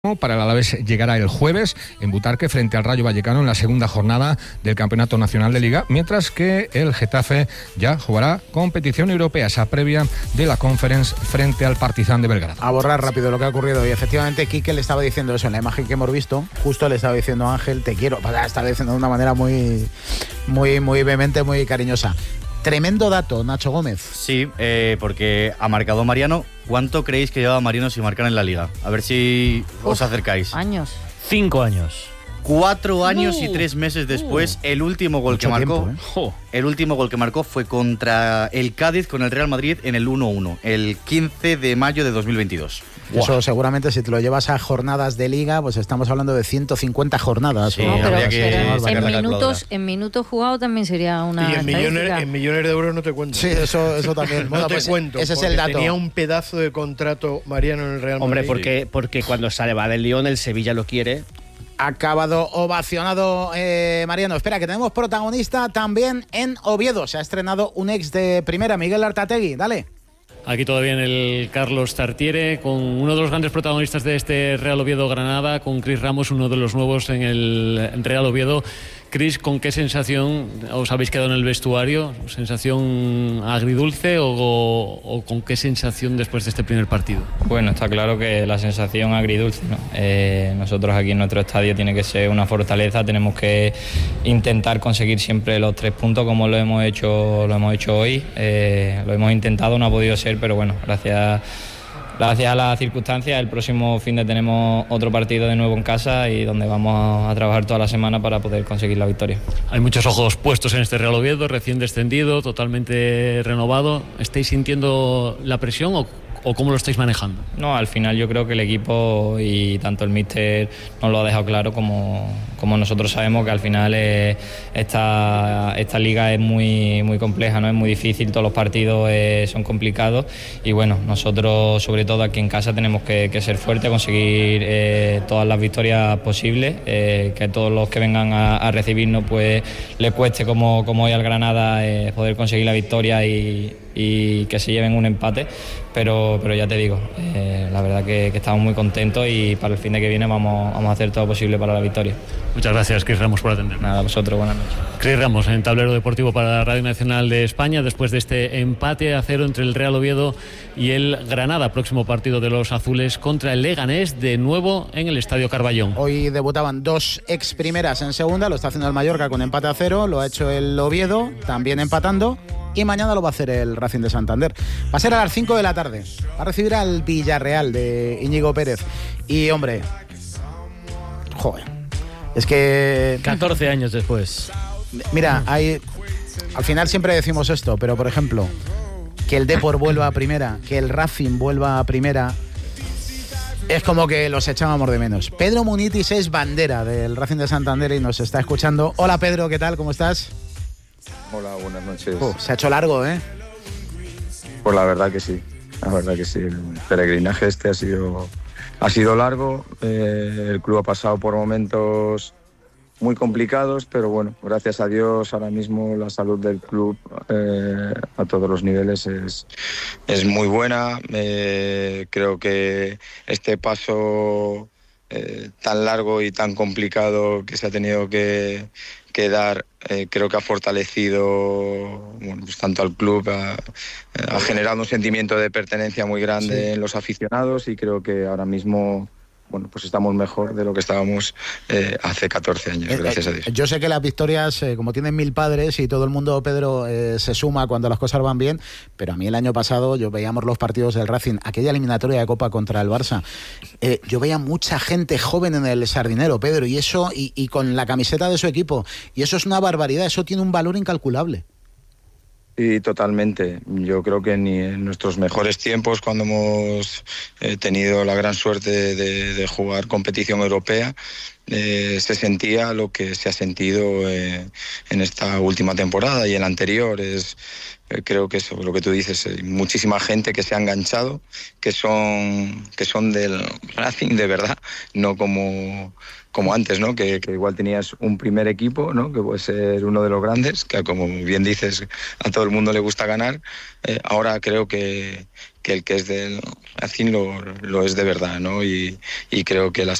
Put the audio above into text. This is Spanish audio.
Para el Alavés llegará el jueves en Butarque frente al Rayo Vallecano en la segunda jornada del Campeonato Nacional de Liga, mientras que el Getafe ya jugará competición europea, esa previa de la Conference frente al Partizan de Belgrado. A borrar rápido lo que ha ocurrido, y efectivamente Quique le estaba diciendo eso en la imagen que hemos visto, justo le estaba diciendo a Ángel, te quiero, estaba diciendo de una manera muy vehemente, muy cariñosa. Tremendo dato, Nacho Gómez. Sí, porque ha marcado Mariano. ¿Cuánto creéis que lleva Mariano sin marcar en la Liga? A ver si os acercáis. Años. 5 años. 4 años y 3 meses después, el último gol que marcó. El último gol que marcó fue contra el Cádiz con el Real Madrid en el 1-1, el 15 de mayo de 2022. Eso seguramente si te lo llevas a jornadas de Liga, pues estamos hablando de 150 jornadas. Sí, no, pero en minutos jugados también sería una. Y en millones de euros no te cuento. Sí, eso también. No te cuento. Ese es el dato. Tenía un pedazo de contrato Mariano en el Real Madrid. Hombre, porque cuando sale va del Lyon, el Sevilla lo quiere. Acabado ovacionado Mariano. Espera, que tenemos protagonista también en Oviedo. Se ha estrenado un ex de primera, Miguel Artategui. Dale. Aquí todavía en el Carlos Tartiere, con uno de los grandes protagonistas de este Real Oviedo-Granada, con Cris Ramos, uno de los nuevos en el Real Oviedo. Cris, ¿con qué sensación os habéis quedado en el vestuario? ¿Sensación agridulce o con qué sensación después de este primer partido? Bueno, está claro que la sensación agridulce, ¿no? Nosotros aquí en nuestro estadio tiene que ser una fortaleza, tenemos que intentar conseguir siempre los 3 puntos como lo hemos hecho hoy. Lo hemos intentado, no ha podido ser, pero bueno, gracias a las circunstancias, el próximo fin de tenemos otro partido de nuevo en casa y donde vamos a trabajar toda la semana para poder conseguir la victoria. Hay muchos ojos puestos en este Real Oviedo, recién descendido, totalmente renovado. ¿Estáis sintiendo la presión o cómo lo estáis manejando? No, al final yo creo que el equipo y tanto el míster nos lo ha dejado claro como nosotros sabemos que al final esta liga es muy compleja, ¿no? Es muy difícil, todos los partidos son complicados y bueno, nosotros sobre todo aquí en casa tenemos que ser fuertes, conseguir todas las victorias posibles, que todos los que vengan a recibirnos pues les cueste como hoy al Granada poder conseguir la victoria y que se lleven un empate, pero ya te digo, la verdad que estamos muy contentos y para el fin de que viene vamos a hacer todo posible para la victoria. Muchas gracias, Cris Ramos, por atender. Nada, a vosotros, buenas noches. Cris Ramos en Tablero Deportivo para la Radio Nacional de España, después de este empate a 0 entre el Real Oviedo y el Granada, próximo partido de los azules contra el Leganés, de nuevo en el Estadio Carballón. Hoy debutaban 2 ex primeras en segunda, lo está haciendo el Mallorca con empate a 0, lo ha hecho el Oviedo, también empatando, y mañana lo va a hacer el Racing de Santander. Va a ser a las 5 de la tarde, va a recibir al Villarreal de Íñigo Pérez. Y hombre, joder, es que 14 años después. Mira, al final siempre decimos esto, pero por ejemplo, que el Depor vuelva a primera, que el Racing vuelva a primera, es como que los echábamos de menos. Pedro Munitis es bandera del Racing de Santander y nos está escuchando. Hola Pedro, ¿qué tal? ¿Cómo estás? Hola, buenas noches. Se ha hecho largo, ¿eh? Pues la verdad que sí. El peregrinaje este ha sido largo. El club ha pasado por momentos muy complicados, pero bueno, gracias a Dios ahora mismo la salud del club a todos los niveles es muy buena. Creo que este paso tan largo y tan complicado que se ha tenido que dar, creo que ha fortalecido pues tanto al club, ha generado un sentimiento de pertenencia muy grande en los aficionados y creo que ahora mismo pues estamos mejor de lo que estábamos hace 14 años, gracias a Dios. Yo sé que las victorias, como tienen 1000 padres y todo el mundo, Pedro, se suma cuando las cosas van bien, pero a mí el año pasado yo veíamos los partidos del Racing, aquella eliminatoria de Copa contra el Barça, yo veía mucha gente joven en el Sardinero, Pedro, y eso, y con la camiseta de su equipo, y eso es una barbaridad, eso tiene un valor incalculable. Sí, totalmente. Yo creo que ni en nuestros mejores tiempos, cuando hemos tenido la gran suerte de jugar competición europea, se sentía lo que se ha sentido en esta última temporada y en la anterior. Creo que eso, lo que tú dices, muchísima gente que se ha enganchado, que son del Racing de verdad, no como antes, ¿no? Que igual tenías un primer equipo, ¿no? Que puede ser uno de los grandes, que como bien dices, a todo el mundo le gusta ganar. Ahora creo que el que es del Racing lo es de verdad, ¿no? Y creo que las